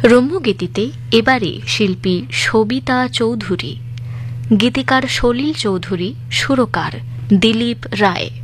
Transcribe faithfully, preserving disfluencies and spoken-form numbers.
রম্যগীতিতে এবারে শিল্পী সবিতা চৌধুরী, গীতিকার সলিল চৌধুরী, সুরকার দিলীপ রায়।